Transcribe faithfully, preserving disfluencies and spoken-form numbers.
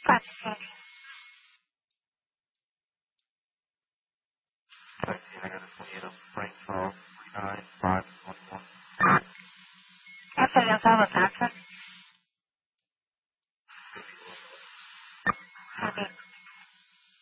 Processing. I see, I got a Toyota Frank Charles three nine five one one. That's a Alabama Patrick.